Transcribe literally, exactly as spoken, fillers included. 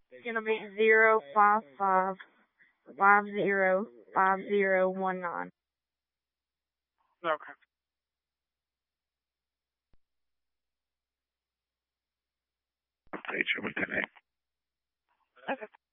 It's gonna be zero five five five zero five zero one nine. Okay. H over ten. Okay.